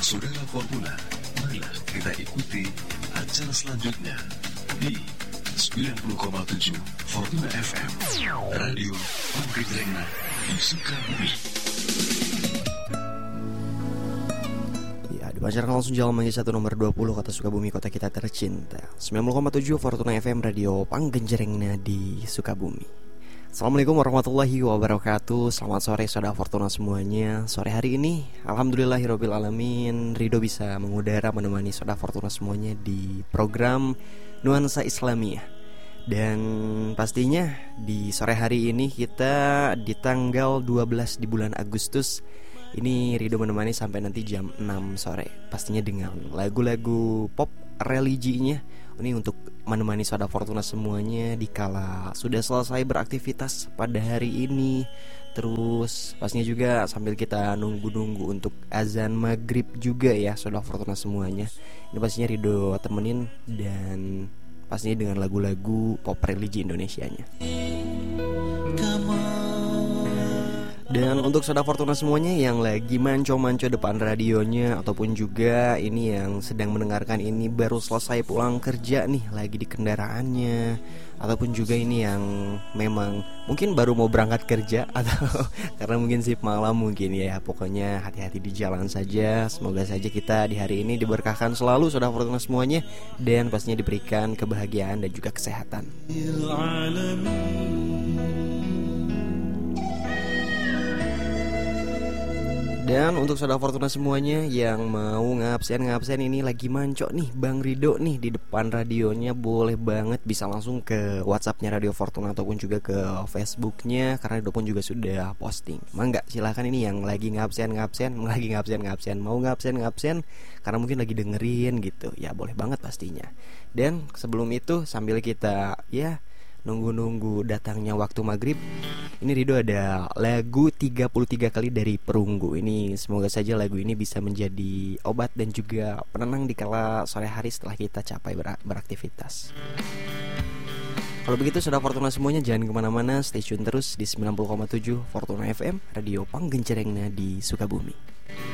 Saudara Fortuna, marilah kita ikuti acara selanjutnya di 90,7 Fortuna FM, Radio Panggedrengan di Sukabumi. Ya, dipancarkan langsung jalan mangga 1 nomor 20 kota Sukabumi, kota kita tercinta. 90,7 Fortuna FM, Radio Panggedrengan di Sukabumi. Assalamualaikum warahmatullahi wabarakatuh. Selamat sore saudara Fortuna semuanya. Sore hari ini alhamdulillahirabbil alamin, Rido bisa mengudara menemani saudara Fortuna semuanya di program Nuansa Islamiyah. Dan pastinya di sore hari ini kita di tanggal 12 di bulan Agustus ini Rido menemani sampai nanti jam 6 sore. Pastinya dengan lagu-lagu pop religinya. Ini untuk menemani saudara Fortuna semuanya dikala sudah selesai beraktivitas pada hari ini. Terus pastinya juga sambil kita nunggu-nunggu untuk azan maghrib juga ya saudara Fortuna semuanya. Ini pastinya Rido temenin dan pastinya dengan lagu-lagu pop religi Indonesianya. Dan untuk saudara Fortuna semuanya yang lagi manco-manco depan radionya, ataupun juga ini yang sedang mendengarkan ini baru selesai pulang kerja nih, lagi di kendaraannya, ataupun juga ini yang memang mungkin baru mau berangkat kerja atau karena mungkin shift malam mungkin ya. Pokoknya hati-hati di jalan saja. Semoga saja kita di hari ini diberkahkan selalu saudara Fortuna semuanya, dan pastinya diberikan kebahagiaan dan juga kesehatan. Dan untuk saudara Fortuna semuanya yang mau ngabsen ini lagi manco nih Bang Rido nih di depan radionya, boleh banget bisa langsung ke WhatsAppnya Radio Fortuna ataupun juga ke Facebooknya, karena Rido pun juga sudah posting. Mangga silahkan ini yang lagi ngabsen mau ngabsen karena mungkin lagi dengerin gitu ya, boleh banget pastinya. Dan sebelum itu sambil kita ya nunggu datangnya waktu maghrib, ini Rido ada lagu 33 kali dari Perunggu. Ini semoga saja lagu ini bisa menjadi obat dan juga penenang di kala sore hari setelah kita capai beraktivitas. Kalau begitu saudara Fortuna semuanya jangan kemana-mana, stay tune terus di 90,7 Fortuna FM, Radio Panggedrengan di Sukabumi.